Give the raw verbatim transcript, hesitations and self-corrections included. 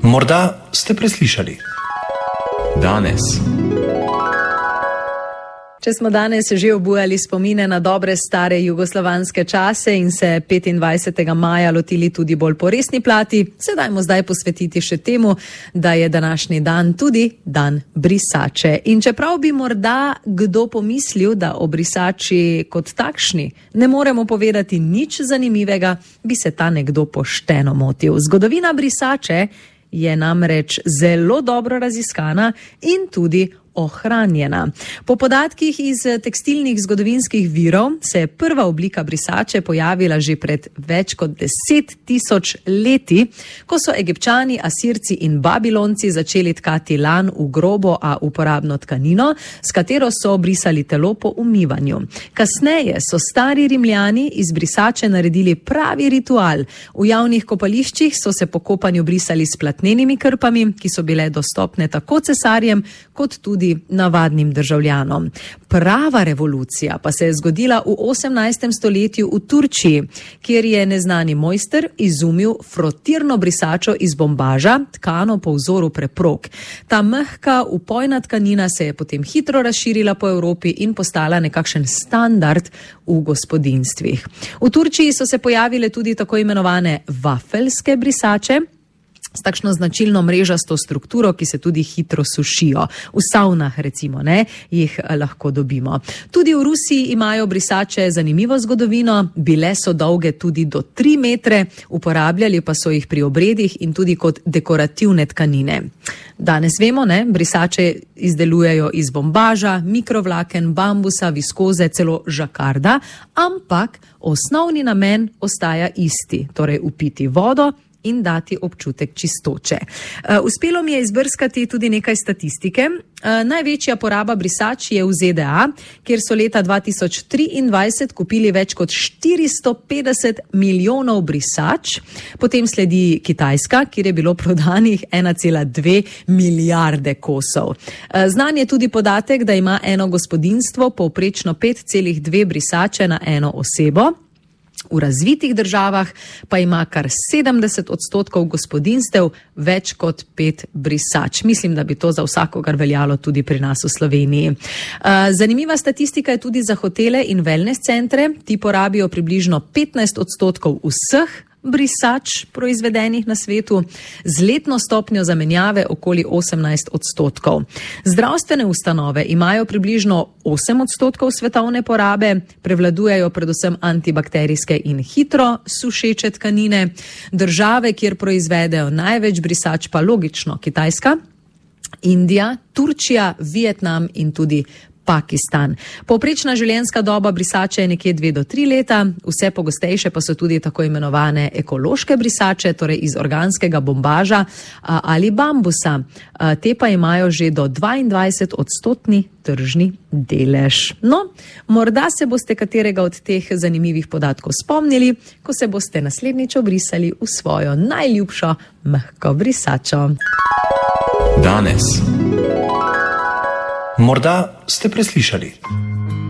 Morda ste preslišali. Danes. Če smo danes že obujali spomine na dobre stare jugoslovanske čase in se petindvajsetega maja lotili tudi bolj po resni plati, se dajmo zdaj posvetiti še temu, da je današnji dan tudi dan brisače. In čeprav bi morda kdo pomislil, da o brisači kot takšni ne moremo povedati nič zanimivega, bi se ta nekdo pošteno motil. Zgodovina brisače je namreč zelo dobro raziskana in tudi ohranjena. Po podatkih iz tekstilnih zgodovinskih virov se je prva oblika brisače pojavila že pred več kot deset tisoč leti, ko so Egipčani, Asirci in Babilonci začeli tkati lan v grobo, a uporabno tkanino, s katero so brisali telo po umivanju. Kasneje so stari Rimljani iz brisače naredili pravi ritual. V javnih kopališčih so se po kopanju brisali s platnenimi krpami, ki so bile dostopne tako cesarjem kot tudi navadnim državljanom. Prava revolucija pa se je zgodila v osemnajstem stoletju v Turčiji, kjer je neznani mojster izumil frotirno brisačo iz bombaža, tkano po vzoru preprog. Ta mehka, upojna tkanina se je potem hitro razširila po Evropi in postala nekakšen standard v gospodinjstvih. V Turčiji so se pojavile tudi tako imenovane vafelske brisače, s takšno značilno mrežasto strukturo, ki se tudi hitro sušijo. V savnah, recimo, ne, jih lahko dobimo. Tudi v Rusiji imajo brisače zanimivo zgodovino, bile so dolge tudi do tri metre, uporabljali pa so jih pri obredih in tudi kot dekorativne tkanine. Danes vemo, ne, brisače izdelujejo iz bombaža, mikrovlaken, bambusa, viskoze, celo žakarda, ampak osnovni namen ostaja isti, torej upiti vodo in dati občutek čistoče. Uh, uspelo mi je izbrskati tudi nekaj statistike. Uh, največja poraba brisač je v Z D A, kjer so leta dva tisoč triindvajset kupili več kot štiristo petdeset milijonov brisač. Potem sledi Kitajska, kjer je bilo prodanih ena cela dve milijarde kosov. Uh, znan je tudi podatek, da ima eno gospodinjstvo povprečno pet cela dve brisače na eno osebo. V razvitih državah pa ima kar sedemdeset odstotkov gospodinjstev več kot pet brisač. Mislim, da bi to za vsakogar veljalo tudi pri nas v Sloveniji. Zanimiva statistika je tudi za hotele in wellness centre. Ti porabijo približno petnajst odstotkov vseh brisač proizvedenih na svetu, z letno stopnjo zamenjave okoli osemnajst odstotkov. Zdravstvene ustanove imajo približno osem odstotkov svetovne porabe, prevladujejo predvsem antibakterijske in hitro sušeče tkanine. Države, kjer proizvedejo največ brisač, pa logično Kitajska, Indija, Turčija, Vietnam in tudi Pakistan. Povprečna življenjska doba brisače je nekje dve do tri leta, vse pogostejše pa so tudi tako imenovane ekološke brisače, torej iz organskega bombaža ali bambusa. Te pa imajo že do dvaindvajset odstotni tržni delež. No, morda se boste katerega od teh zanimivih podatkov spomnili, ko se boste naslednjič obrisali v svojo najljubšo mehko brisačo. Danes. Morda ste preslišali.